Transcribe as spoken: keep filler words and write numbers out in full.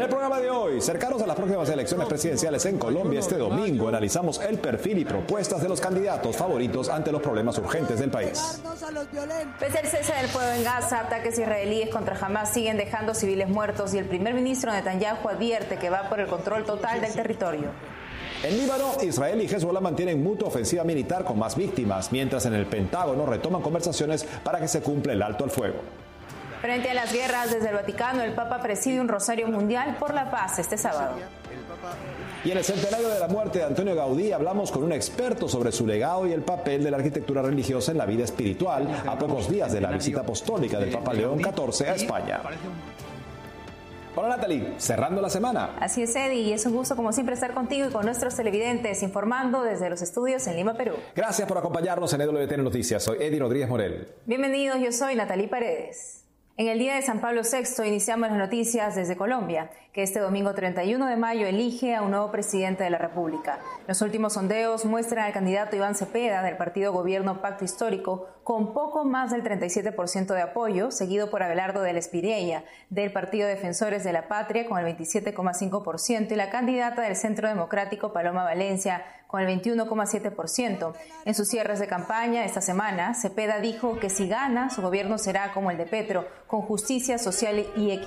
el programa de hoy, cercanos a las próximas elecciones presidenciales en Colombia, este domingo analizamos el perfil y propuestas de los candidatos favoritos ante los problemas urgentes del país. Pese al cese del fuego en Gaza, ataques israelíes contra Hamas siguen dejando civiles muertos y el primer ministro Netanyahu advierte que va por el control total del territorio. En Líbano, Israel y Hezbollah mantienen mutua ofensiva militar con más víctimas, mientras en el Pentágono retoman conversaciones para que se cumpla el alto al fuego. Frente a las guerras, desde el Vaticano, el Papa preside un rosario mundial por la paz este sábado. Y en el centenario de la muerte de Antonio Gaudí hablamos con un experto sobre su legado y el papel de la arquitectura religiosa en la vida espiritual a pocos días de la visita apostólica del Papa León catorce a España. Hola Natalie, cerrando la semana. Así es, Eddie, y es un gusto como siempre estar contigo y con nuestros televidentes informando desde los estudios en Lima, Perú. Gracias por acompañarnos en E W T N Noticias. Soy Eddie Rodríguez Morel. Bienvenidos, yo soy Natalie Paredes. En el día de San Pablo sexto iniciamos las noticias desde Colombia, que este domingo treinta y uno de mayo elige a un nuevo presidente de la República. Los últimos sondeos muestran al candidato Iván Cepeda del partido Gobierno Pacto Histórico con poco más del treinta y siete por ciento de apoyo, seguido por Abelardo del Espiriella del Partido Defensores de la Patria con el veintisiete coma cinco por ciento y la candidata del Centro Democrático Paloma Valencia con el veintiuno coma siete por ciento. En sus cierres de campaña esta semana, Cepeda dijo que si gana, su gobierno será como el de Petro, con justicia social y equidad.